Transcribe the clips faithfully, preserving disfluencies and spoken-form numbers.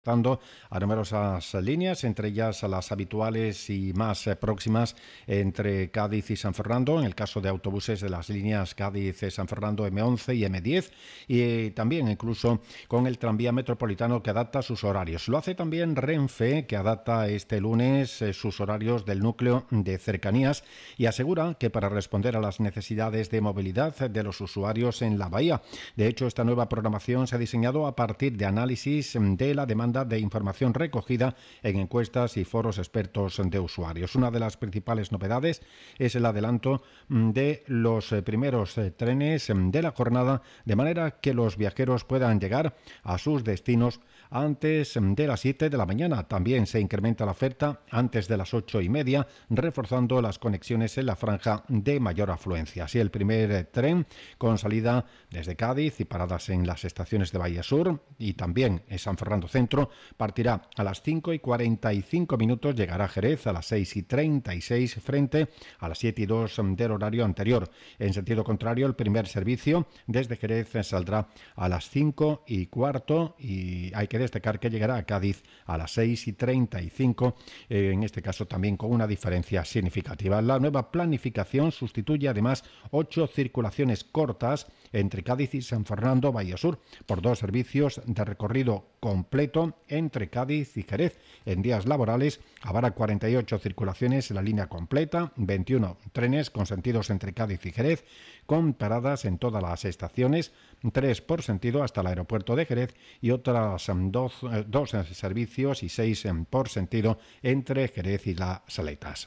a numerosas líneas, entre ellas a las habituales y más eh, próximas entre Cádiz y San Fernando, en el caso de autobuses de las líneas Cádiz-San Fernando eme once y eme diez, y eh, también incluso con el tranvía metropolitano que adapta sus horarios. Lo hace también Renfe, que adapta este lunes eh, sus horarios del núcleo de cercanías y asegura que para responder a las necesidades de movilidad de los usuarios en la bahía. De hecho, esta nueva programación se ha diseñado a partir de análisis de la demanda de información recogida en encuestas y foros expertos de usuarios. Una de las principales novedades es el adelanto de los primeros trenes de la jornada, de manera que los viajeros puedan llegar a sus destinos antes de las siete de la mañana. También se incrementa la oferta antes de las ocho y media, reforzando las conexiones en la franja de mayor afluencia. Así, el primer tren con salida desde Cádiz y paradas en las estaciones de Bahía Sur y también en San Fernando Centro partirá a las cinco y cuarenta y cinco minutos, llegará a Jerez a las seis y treinta y seis frente a las siete y dos del horario anterior. En sentido contrario, el primer servicio desde Jerez saldrá a las cinco y cuarto y hay que destacar que llegará a Cádiz a las seis y treinta y cinco, eh, en este caso también con una diferencia significativa. La nueva planificación sustituye además ocho circulaciones cortas entre Cádiz y San Fernando Bahía Sur por dos servicios de recorrido completo entre Cádiz y Jerez. En días laborales habrá cuarenta y ocho circulaciones en la línea completa, veintiuno trenes con sentidos entre Cádiz y Jerez, con paradas en todas las estaciones, tres por sentido hasta el aeropuerto de Jerez y otras dos, dos servicios y seis por sentido entre Jerez y Las Saletas.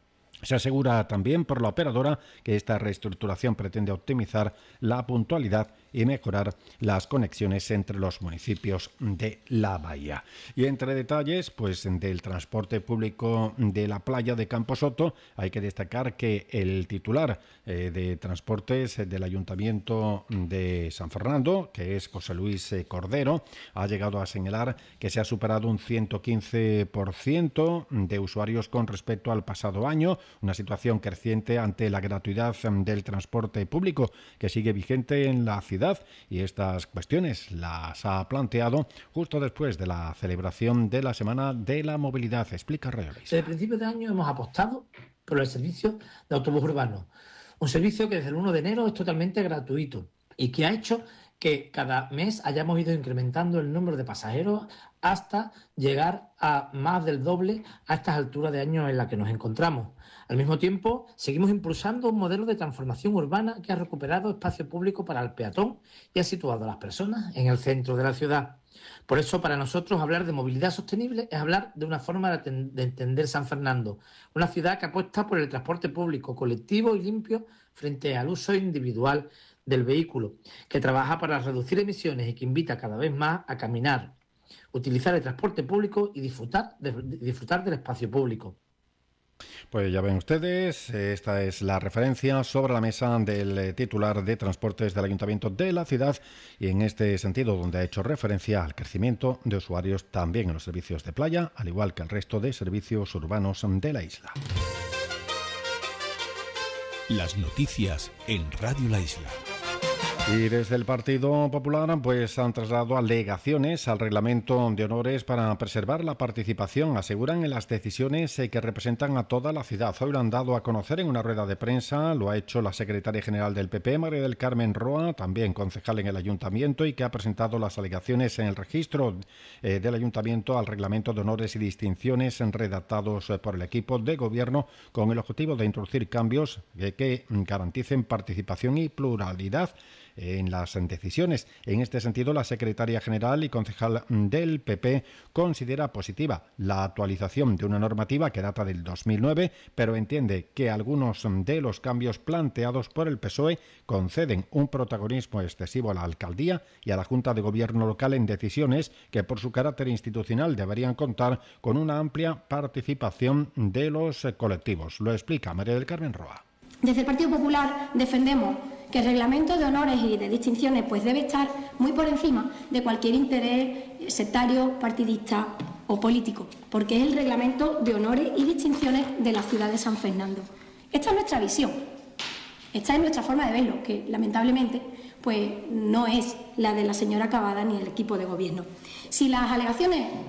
Se asegura también por la operadora que esta reestructuración pretende optimizar la puntualidad y mejorar las conexiones entre los municipios de la bahía. Y entre detalles, pues del transporte público de la playa de Camposoto, hay que destacar que el titular eh, de transportes del Ayuntamiento de San Fernando, que es José Luis Cordero, ha llegado a señalar que se ha superado un ciento quince por ciento de usuarios con respecto al pasado año, una situación creciente ante la gratuidad del transporte público que sigue vigente en la ciudad, y estas cuestiones las ha planteado justo después de la celebración de la Semana de la Movilidad. Explica Reolisa. Desde el principio de año hemos apostado por el servicio de autobús urbano, un servicio que desde el uno de enero es totalmente gratuito y que ha hecho que cada mes hayamos ido incrementando el número de pasajeros hasta llegar a más del doble a estas alturas de año en las que nos encontramos. Al mismo tiempo, seguimos impulsando un modelo de transformación urbana que ha recuperado espacio público para el peatón y ha situado a las personas en el centro de la ciudad. Por eso, para nosotros, hablar de movilidad sostenible es hablar de una forma de entender San Fernando, una ciudad que apuesta por el transporte público colectivo y limpio frente al uso individual del vehículo, que trabaja para reducir emisiones y que invita cada vez más a caminar, utilizar el transporte público y disfrutar, de, de disfrutar del espacio público. Pues ya ven ustedes, esta es la referencia sobre la mesa del titular de transportes del Ayuntamiento de la ciudad y en este sentido donde ha hecho referencia al crecimiento de usuarios también en los servicios de playa, al igual que el resto de servicios urbanos de la isla. Las noticias en Radio La Isla. Y desde el Partido Popular pues han trasladado alegaciones al reglamento de honores para preservar la participación, aseguran, en las decisiones que representan a toda la ciudad. Hoy lo han dado a conocer en una rueda de prensa, lo ha hecho la secretaria general del P P, María del Carmen Roa, también concejal en el Ayuntamiento y que ha presentado las alegaciones en el registro eh, del Ayuntamiento al reglamento de honores y distinciones redactados por el equipo de gobierno con el objetivo de introducir cambios eh, que garanticen participación y pluralidad en las decisiones. En este sentido, la secretaria general y concejal del P P considera positiva la actualización de una normativa que data del dos mil nueve, pero entiende que algunos de los cambios planteados por el P S O E conceden un protagonismo excesivo a la alcaldía y a la Junta de Gobierno local en decisiones que por su carácter institucional deberían contar con una amplia participación de los colectivos. Lo explica María del Carmen Roa. Desde el Partido Popular defendemos que el reglamento de honores y de distinciones pues debe estar muy por encima de cualquier interés sectario, partidista o político, porque es el reglamento de honores y distinciones de la ciudad de San Fernando. Esta es nuestra visión, esta es nuestra forma de verlo, que lamentablemente pues no es la de la señora Cavada ni el equipo de gobierno. Si las alegaciones